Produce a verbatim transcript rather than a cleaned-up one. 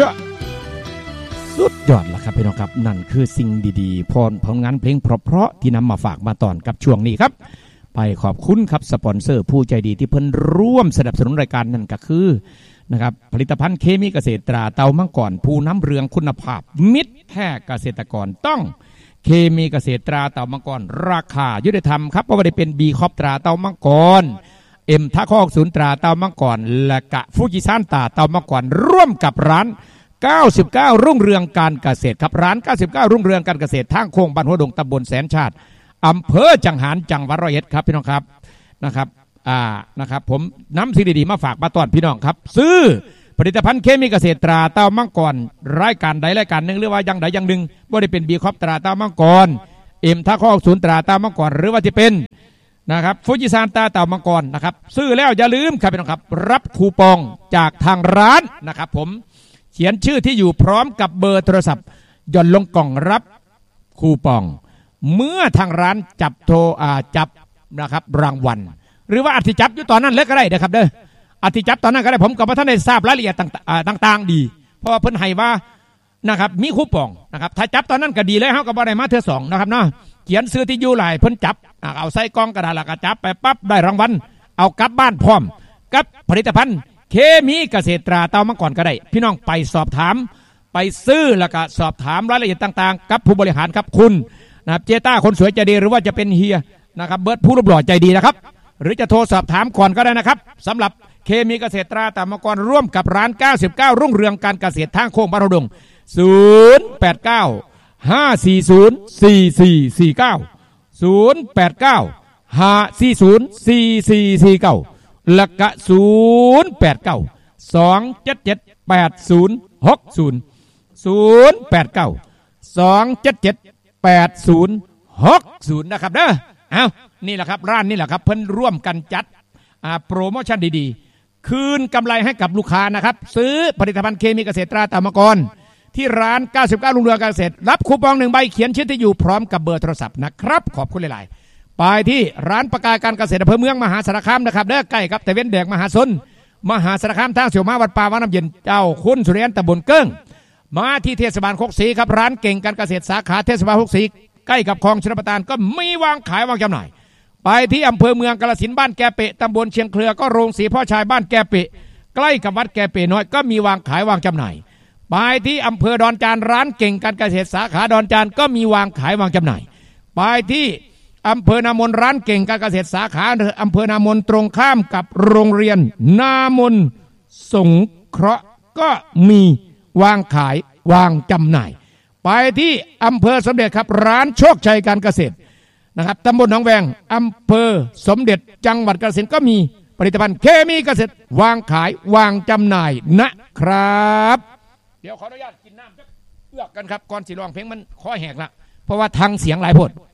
ะสุดยอดล่ะครับพี่น้องครับนั่นคือสิ่งดีๆพรผลงานเพลงเพราะๆที่นำมาฝากมาตอนกับช่วงนี้ครับไปขอบคุณครับสปอนเซอร์ผู้ใจดีที่เพิ่นร่วมสนับสนุนรายการนั่นก็คือนะครับผลิตภัณฑ์เคมีเกษตรตราเตามังกรผู้น้ำเรืองคุณภาพมิตรแท้เกษตรกรต้องเคมีเกษตรตราเตามังกรราคายุติธรรมครับเพราะว่าได้เป็นบีคอปตราเตามังกรเอ็มท่าคอกศูนย์ตราเตามังกรและกะฟูจิซันตราเตามังกรร่วมกับร้านเก้าสิบเก้ารุ่งเรืองการเกษตรครับร้านเก้าสิบเก้ารุ่งเรืองการเกษตรทางโค้งบ้านหัวดงตำบลแสนชาติอำเภอจังหารจังหวัดร้อยเอ็ดครับพี่น้องครับนะครับอ่านะครับผมน้ำสิ่งดีๆมาฝากมาต้อนพี่น้องครับซื้อผลิตภัณฑ์เคมีเกษตรตราเต้ามังกรรายการใดรายการหนึ่งหรือว่าอย่างใดอย่างหนึ่งว่าได้เป็นบีคอปตราเต้ามังกรเอ็มท่าคอกศูนย์ตราเต้ามังกรหรือว่าจะเป็นนะครับฟูจิซานตราเต้ามังกรนะครับซื้อแล้วอย่าลืมครับพี่น้องครับรับคูปองจากทางร้านนะครับผมเขียนชื่อที่อยู่พร้อมกับเบอร์โทรศัพท์หย่อนลงกล่องรับคูปองเมื่อทางร้านจับโทรอ่าจับนะครับรางวัลหรือว่าอธิจับอยู่ตอนนั้นเล็กก็ได้นะครับเด้ออธิจับตอนนั้นก็ได้ผมกับท่านได้ทราบรายละเอียดต่างๆดีเพราะว่าเพิ่นให้ว่านะครับมีคูปองนะครับถ้าจับตอนนั้นก็ดีเลยเฮาก็บ่ได้มาเทื่อสองนะครับเนาะเขียนซื้อที่อยู่หลายเพิ่นจับเอาใส่กล่องกระดาษแล้วก็จับไปปั๊บได้รางวัลเอากลับบ้านพร้อมกับผลิตภัณฑ์เคมีเกษตรตราเต้ามังกรก็ได้พี่น้องไปสอบถามไปซื้อแล้วก็สอบถามรายละเอียดต่างๆกับผู้บริหารครับคุณนะครับเจต้าคนสวยใจดีหรือว่าจะเป็นเฮียนะครับเบิร์ดผู้รูปหล่อใจดีนะครับหรือจะโทรสอบถามก่อนก็ได้นะครับสำหรับเคมีเกษตรตราเต้ามังกรร่วมกับร้านเก้าสิบเก้ารุ่งเรืองการเกษตรทางโค้งบ้านหัวดงศูนย์ แปด เก้า ห้า สี่ ศูนย์ สี่ สี่ สี่ เก้า ศูนย์ แปด เก้า ห้า สี่ ศูนย์ สี่ สี่ สี่ เก้าและก็ศูนย์ แปด เก้า สอง เจ็ด เจ็ด แปด ศูนย์ หก ศูนย์ ศูนย์ แปด เก้า สอง เจ็ด เจ็ด แปด ศูนย์ หก ศูนย์นะครับเด้อเอานี่แหละครับร้านนี่แหละครับเพิ่นร่วมกันจัดโปรโมชั่นดีๆคืนกำไรให้กับลูกค้านะครับซื้อผลิตภัณฑ์เคมีเกษตรตราเต้ามังกรที่ร้านเก้าสิบเก้ารุ่งเรืองการเกษตรรับคูปองหนึ่งใบเขียนชื่อที่อยู่พร้อมกับเบอร์โทรศัพท์นะครับขอบคุณหลายๆไปที่ร้านประกาการเกษตรอำเภอเมืองมหาสารคามนะครับเด้อใกล้กับแต่เว้นแดกมหาชนมหาสารคามทางเสี่ยวมาวัดป่าวัดน้ำเย็นเจ้าคุณสุริยันตำบลเกิ้งมาที่เทศบาลโคกศรีครับร้านเก่งการเกษตรสาขาเทศบาลโคกศรีใกล้กับคลองชลประทานก็มีวางขายวางจำหน่ายไปที่อำเภอเมืองกาฬสินธุ์บ้านแกเปะตำบลเชียงเครือก็โรงสีพ่อชายบ้านแกเปะใกล้กับวัดแกเปะน้อยก็มีวางขายวางจำหน่ายไปที่อำเภอดอนจานร้านเก่งการเกษตรสาขาดอนจานก็มีวางขายวางจำหน่ายไปที่อำเภอนามนร้านเก่งการเกษตรสาขาอำเภอนามนตรงข้ามกับโรงเรียนนามนสงเคราะห์ก็มีวางขายวางจำหน่ายไปที่อำเภอสมเด็จครับร้านโชคชัยการเกษตรนะครับตำบลหนองแวงอำเภอสมเด็จจังหวัดกาฬสินธุ์ก็มีผลิตภัณฑ์เคมีเกษตรวางขายวางจำหน่ายนะครับเดี๋ยวขออนุญาตกินน้ำเลือกกันครับก่อนสิร้องเพลงมันคอแหกละเพราะว่าทางเสียงหลายพด